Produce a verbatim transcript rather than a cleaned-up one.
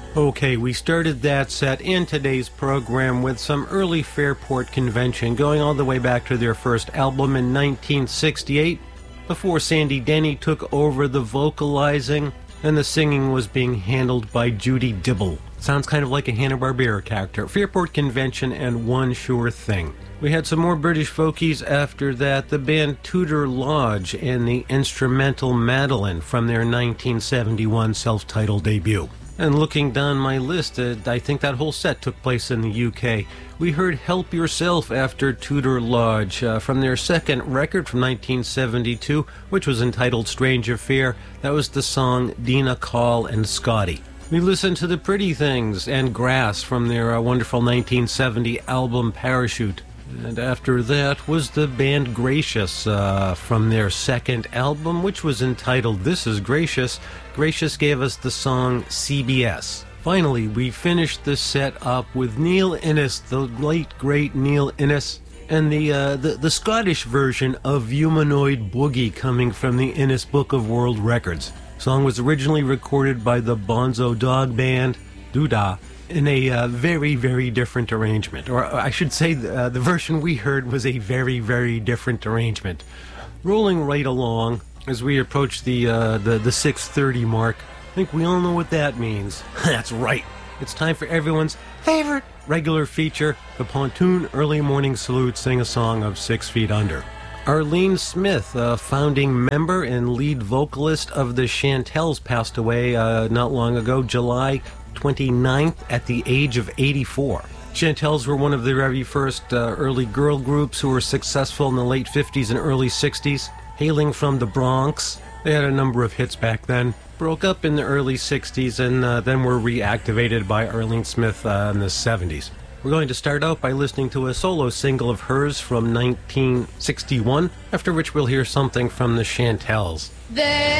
Okay, we started that set in today's program with some early Fairport Convention, going all the way back to their first album in nineteen sixty-eight, before Sandy Denny took over the vocalizing, and the singing was being handled by Judy Dibble. Sounds kind of like a Hanna-Barbera character. Fairport Convention and One Sure Thing. We had some more British folkies after that, the band Tudor Lodge and the instrumental Madeline from their nineteen seventy-one self-titled debut. And looking down my list, uh, I think that whole set took place in the U K. We heard Help Yourself after Tudor Lodge uh, from their second record from nineteen seventy-two, which was entitled Strange Affair. That was the song Dina Call and Scotty. We listened to The Pretty Things and Grass from their uh, wonderful nineteen seventy album Parachute. And after that was the band Gracious uh, from their second album, which was entitled This Is Gracious. Gracious gave us the song C B S. Finally, we finished the set up with Neil Innes, the late, great Neil Innes, and the, uh, the, the Scottish version of Humanoid Boogie coming from the Innes Book of World Records. The song was originally recorded by the Bonzo Dog Band, Doodah, in a uh, very, very different arrangement. Or I should say uh, the version we heard was a very, very different arrangement. Rolling right along as we approach the, uh, the, the six thirty mark, I think we all know what that means. That's right. It's time for everyone's favorite regular feature, the Pontoon Early Morning Salute Sing a Song of Six Feet Under. Arlene Smith, a founding member and lead vocalist of the Chantels, passed away uh, not long ago, July twenty-ninth, at the age of eighty-four. Chantels were one of the very first uh, early girl groups who were successful in the late fifties and early sixties, hailing from the Bronx. They had a number of hits back then, broke up in the early sixties, and uh, then were reactivated by Arlene Smith uh, in the seventies. We're going to start out by listening to a solo single of hers from nineteen sixty-one, after which we'll hear something from the Chantels. There